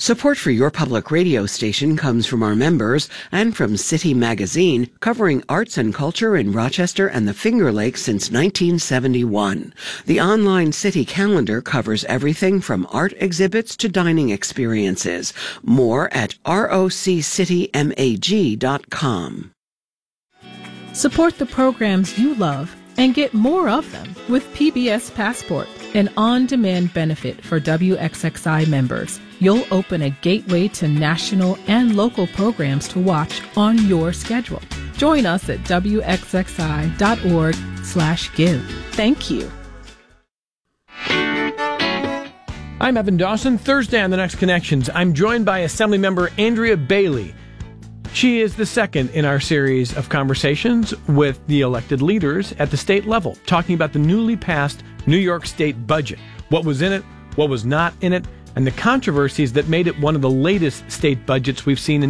Support for your public radio station comes from our members and from City Magazine, covering arts and culture in Rochester and the Finger Lakes since 1971. The online City calendar covers everything from art exhibits to dining experiences. More at roccitymag.com. Support the programs you love and get more of them with PBS Passport, an on-demand benefit for WXXI members. You'll open a gateway to national and local programs to watch on your schedule. Join us at wxxi.org/give. Thank you. I'm Evan Dawson. Thursday on The Next Connections, I'm joined by Assemblymember Andrea Bailey. She is the second in our series of conversations with the elected leaders at the state level, talking about the newly passed New York State budget, what was in it, what was not in it, and the controversies that made it one of the latest state budgets we've seen in